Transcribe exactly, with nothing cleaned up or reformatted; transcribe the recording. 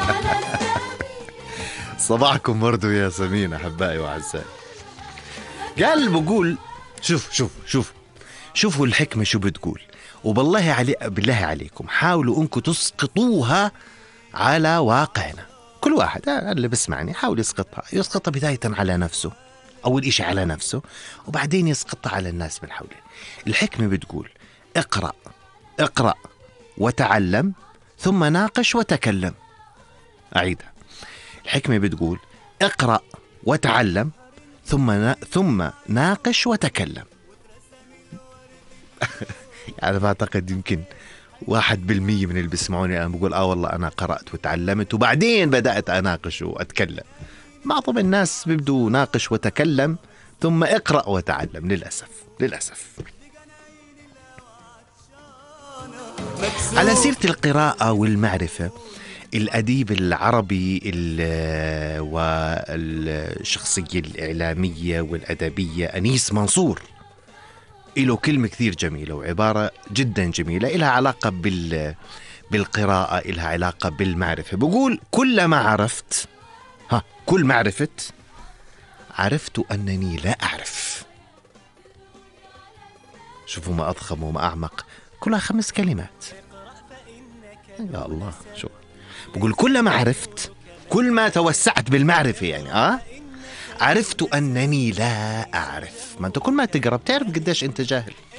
صباحكم برضو يا سمين أحبائي وأعزائي. قال بقول شوف شوف شوف شوفوا الحكمة شو بتقول، وبالله علي بالله عليكم حاولوا أنكم تسقطوها على واقعنا. كل واحد اللي بسمعني حاول يسقطها يسقطها بداية على نفسه، أول إشي على نفسه، وبعدين يسقطها على الناس من حوله. الحكمة بتقول اقرأ اقرأ وتعلم ثم ناقش وتكلم. أعيدها، الحكمة بتقول اقرأ وتعلم ثم نا... ثم ناقش وتكلم. يعني بعتقد يمكن واحد بالمية من اللي بيسمعوني أنا بقول آه والله أنا قرأت وتعلمت وبعدين بدأت أناقش وأتكلم. معظم الناس بيبدوا ناقش وتكلم ثم اقرأ وتعلم، للأسف للأسف. على سيرة القراءة والمعرفة، الأديب العربي والشخصية الإعلامية والأدبية أنيس منصور له كلمة كثير جميلة وعبارة جدا جميلة إلها علاقة بال بالقراءة، إلها علاقة بالمعرفة. بقول كلما عرفت ها كل ما عرفت عرفت أنني لا أعرف. شوفوا ما أضخم وما أعمق، كلها خمس كلمات. يا الله شو بقول كلما عرفت، كل ما توسعت بالمعرفة يعني آه عرفت أنني لا أعرف. ما أنت كل ما تقرأ بتعرف قديش أنت جاهل.